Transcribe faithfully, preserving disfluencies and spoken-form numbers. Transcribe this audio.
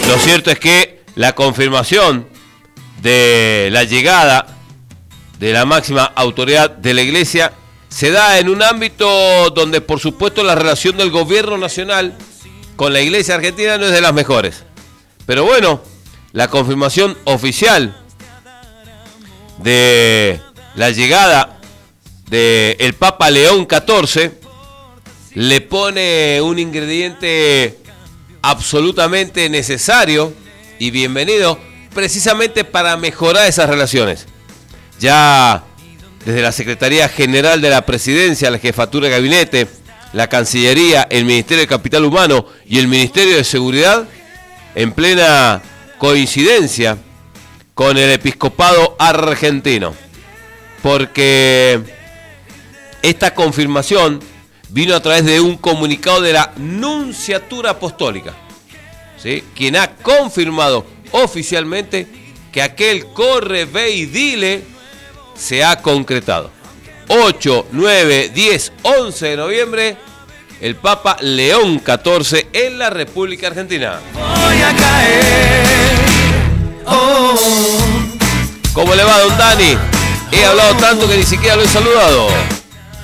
Lo cierto es que la confirmación de la llegada de la máxima autoridad de la Iglesia se da en un ámbito donde, por supuesto, la relación del gobierno nacional con la Iglesia argentina no es de las mejores. Pero bueno, la confirmación oficial de la llegada del Papa León catorce le pone un ingrediente absolutamente necesario y bienvenido precisamente para mejorar esas relaciones. Ya desde la Secretaría General de la Presidencia, la Jefatura de Gabinete, la Cancillería, el Ministerio de Capital Humano y el Ministerio de Seguridad, en plena coincidencia con el episcopado argentino, porque esta confirmación vino a través de un comunicado de la Nunciatura Apostólica, ¿sí?, quien ha confirmado oficialmente que aquel corre, ve y dile se ha concretado. ocho, nueve, diez, once de noviembre, el Papa León catorce en la República Argentina. Voy a caer. Oh. ¿Cómo le va, don Dani? He hablado tanto que ni siquiera lo he saludado.